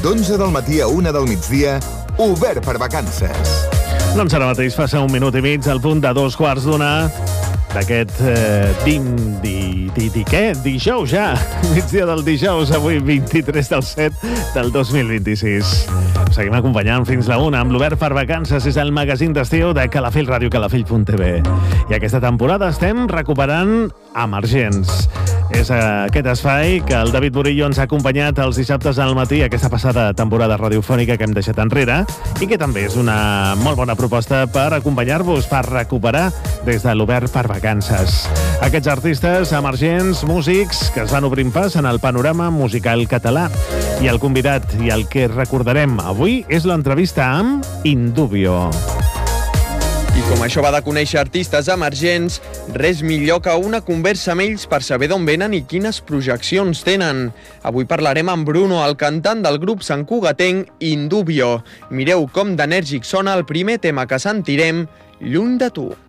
d'11 del matí a 1 del migdia, obert per vacances. Doncs ara mateix passa 1 minut i mig al punt de 2:15 d'aquest dijous ja, migdia del dijous, avui 23 del 7 del 2026. Seguim acompanyant fins la 1 amb l'Obert per Vacances, és el magazín d'estiu de Calafell Ràdio, calafell.tv. I aquesta temporada estem recuperant Emergents. És aquest espai que el David Murillo ens ha acompanyat els dissabtes al matí, aquesta passada temporada radiofònica que hem deixat enrere, i que també és una molt bona proposta per acompanyar-vos, per recuperar des de l'Obert per Vacances. Aquests artistes emergents, músics, que es van obrint pas en el panorama musical català. I el convidat i el que recordarem avui és l'entrevista amb Indubio. I com això va de conèixer artistes emergents, res millor que una conversa amb ells per saber d'on venen i quines projeccions tenen. Avui parlarem amb Bruno, el cantant del grup santcugatenc Indubio. Mireu com d'enèrgic sona el primer tema que sentirem, Lluny de tu.